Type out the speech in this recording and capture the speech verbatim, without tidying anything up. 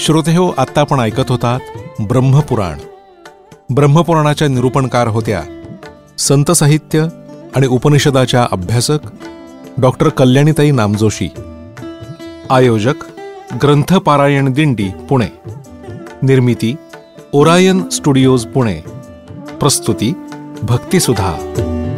श्रोतेहो, आत्ता आपण ऐकत होतात ब्रह्मपुराण. ब्रह्मपुराणाच्या निरूपणकार होत्या संत साहित्य आणि उपनिषदाच्या अभ्यासक डॉक्टर कल्याणीताई नामजोशी. आयोजक ग्रंथपारायण दिंडी पुणे. निर्मिती ओरायन स्टुडिओज पुणे. प्रस्तुती भक्तिसुधा.